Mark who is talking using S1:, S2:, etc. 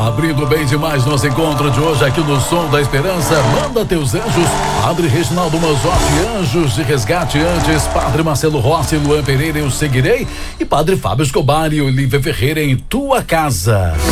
S1: Abrindo bem demais nosso encontro de hoje aqui no Som da Esperança. Manda teus anjos, Padre Reginaldo Manzotti, Anjos de Resgate antes, Padre Marcelo Rossi, Luan Pereira, Eu Seguirei, e Padre Fábio Escobar e Olívia Ferreira, Em Tua Casa.